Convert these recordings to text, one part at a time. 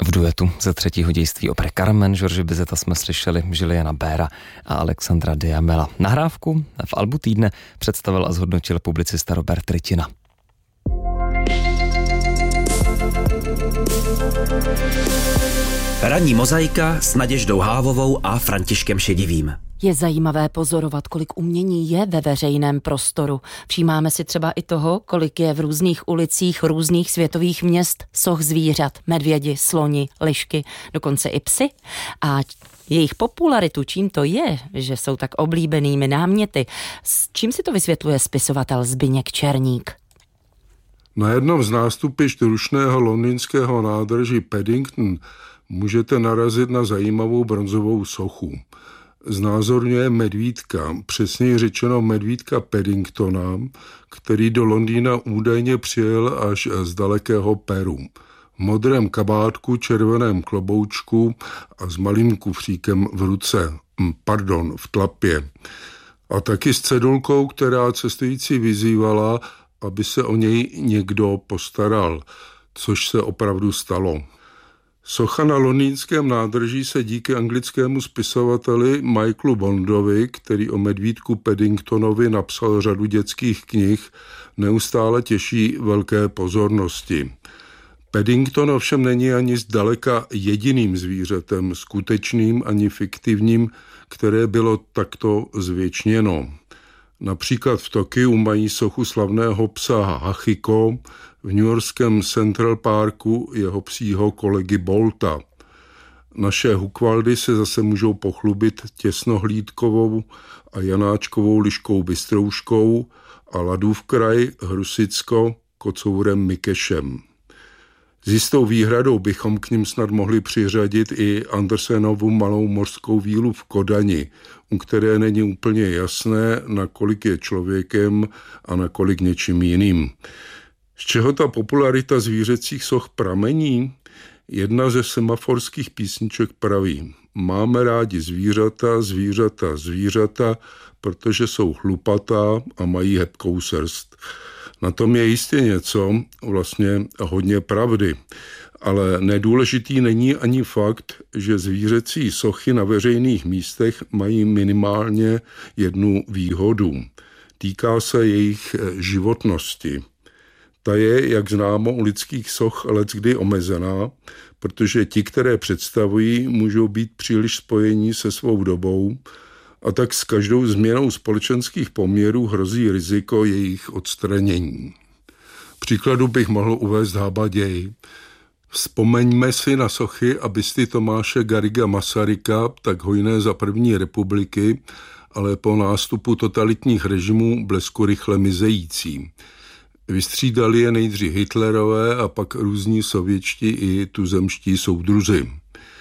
V duetu ze třetího dějství opery Carmen George Bizeta jsme slyšeli Juliana Béra a Alexandra Diamela. Nahrávku v albu týdne představil a zhodnotil publicista Robert Rytina. Ranní mozaika s Naděždou Hávovou a Františkem Šedivým. Je zajímavé pozorovat, kolik umění je ve veřejném prostoru. Všímáme si třeba i toho, kolik je v různých ulicích různých světových měst soch zvířat, medvědi, sloni, lišky, dokonce i psy. A jejich popularitu, čím to je, že jsou tak oblíbenými náměty, s čím si to vysvětluje spisovatel Zbyněk Černík? Na jednom z nástupišť rušného londýnského nádraží Paddington můžete narazit na zajímavou bronzovou sochu. Znázorňuje medvídka, přesněji řečeno medvídka Paddingtona, který do Londýna údajně přijel až z dalekého Peru. V modrém kabátku, červeném kloboučku a s malým kufříkem v ruce, v tlapě. A taky s cedulkou, která cestující vyzývala, aby se o něj někdo postaral, což se opravdu stalo. Socha na londýnském nádraží se díky anglickému spisovateli Michaelu Bondovi, který o medvídku Paddingtonovi napsal řadu dětských knih, neustále těší velké pozornosti. Paddington ovšem není ani zdaleka jediným zvířetem, skutečným ani fiktivním, které bylo takto zvěčněno. Například v Tokiu mají sochu slavného psa Hachiko, v newyorském Central Parku jeho psího kolegy Bolta. Naše Hukvaldy se zase můžou pochlubit těsnohlídkovou a janáčkovou liškou Bystrouškou a Ladův kraj Hrusicko kocourem Mikešem. S jistou výhradou bychom k nim snad mohli přiřadit i Andersenovu malou mořskou vílu v Kodani, u které není úplně jasné, nakolik je člověkem a nakolik něčím jiným. Z čeho ta popularita zvířecích soch pramení? Jedna ze semaforských písniček praví: máme rádi zvířata, zvířata, zvířata, protože jsou chlupatá a mají hebkou srst. Na tom je jistě něco, vlastně hodně pravdy, ale nedůležitý není ani fakt, že zvířecí sochy na veřejných místech mají minimálně jednu výhodu. Týká se jejich životnosti. Ta je, jak známo, u lidských soch leckdy omezená, protože ti, které představují, můžou být příliš spojení se svou dobou, a tak s každou změnou společenských poměrů hrozí riziko jejich odstranění. Příkladu bych mohl uvést Habaděj. Vzpomeňme si na sochy a bysty Tomáše Garriga Masaryka, tak hojné za první republiky, ale po nástupu totalitních režimů blesku rychle mizející. Vystřídali je nejdřív Hitlerové a pak různí sovětští i tuzemští soudruzi.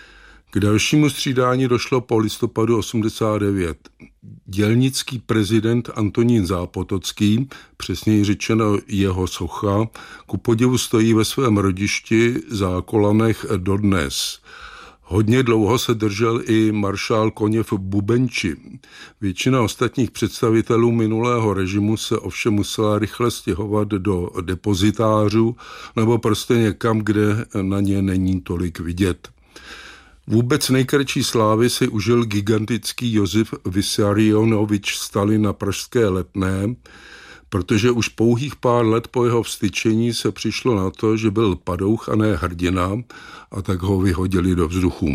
K dalšímu střídání došlo po listopadu 89. Dělnický prezident Antonín Zápotocký, přesněji řečeno jeho socha, ku podivu stojí ve svém rodišti Zákolanech dodnes. Hodně dlouho se držel i maršál Koněv Bubenči. Většina ostatních představitelů minulého režimu se ovšem musela rychle stěhovat do depozitářů nebo prostě někam, kde na ně není tolik vidět. Vůbec nejkratší slávy si užil gigantický Josef Vissarionovič Stalin na pražské Letné, protože už pouhých pár let po jeho vstyčení se přišlo na to, že byl padouch a ne hrdina, a tak ho vyhodili do vzduchu.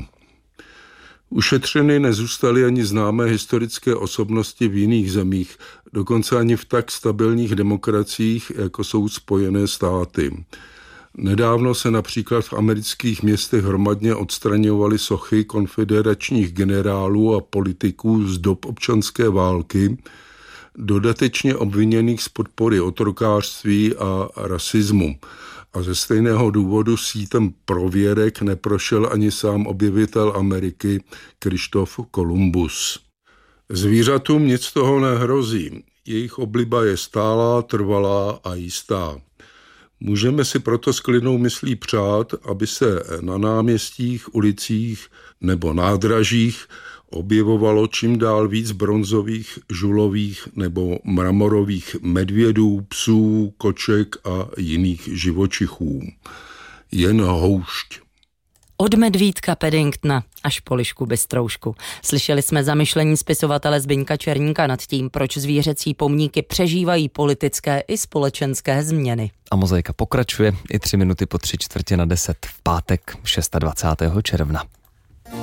Ušetřeny nezůstaly ani známé historické osobnosti v jiných zemích, dokonce ani v tak stabilních demokraciích, jako jsou Spojené státy. Nedávno se například v amerických městech hromadně odstraňovaly sochy konfederačních generálů a politiků z dob občanské války, dodatečně obviněných z podpory otrokářství a rasismu. A ze stejného důvodu sítem prověrek neprošel ani sám objevitel Ameriky Krištof Kolumbus. Zvířatům nic toho nehrozí. Jejich obliba je stálá, trvalá a jistá. Můžeme si proto s klidnou myslí přát, aby se na náměstích, ulicích nebo nádražích objevovalo čím dál víc bronzových, žulových nebo mramorových medvědů, psů, koček a jiných živočichů. Jen houšť. Od medvídka Paddingtona až po lišku Bystroušku. Slyšeli jsme zamyšlení spisovatele Zbyňka Černíka nad tím, proč zvířecí pomníky přežívají politické i společenské změny. A Mozaika pokračuje i 3 minuty po 9:45 v pátek 26. června.